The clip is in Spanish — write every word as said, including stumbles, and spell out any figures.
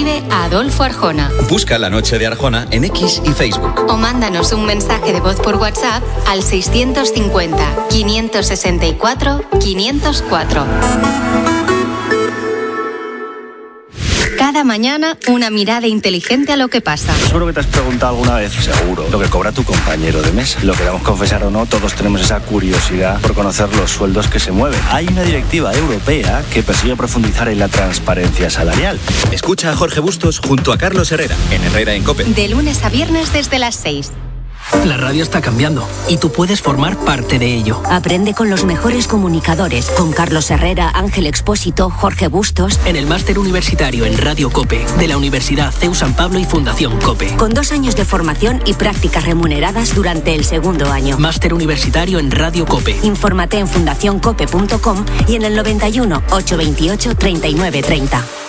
Escribe a Adolfo Arjona. Busca La Noche de Arjona en X y Facebook. O mándanos un mensaje de voz por WhatsApp al seiscientos cincuenta, quinientos sesenta y cuatro, quinientos cuatro. Cada mañana, una mirada inteligente a lo que pasa. Seguro que te has preguntado alguna vez, seguro, lo que cobra tu compañero de mesa. Lo queramos confesar o no, todos tenemos esa curiosidad por conocer los sueldos que se mueven. Hay una directiva europea que persigue profundizar en la transparencia salarial. Escucha a Jorge Bustos junto a Carlos Herrera, en Herrera en COPE. De lunes a viernes desde las seis. La radio está cambiando y tú puedes formar parte de ello. Aprende con los mejores comunicadores, con Carlos Herrera, Ángel Expósito, Jorge Bustos. En el máster universitario en Radio COPE de la Universidad C E U San Pablo y Fundación COPE. Con dos años de formación y prácticas remuneradas durante el segundo año. Máster universitario en Radio COPE. Infórmate en fundación cope punto com y en el noventa y uno, ochocientos veintiocho, treinta y nueve treinta.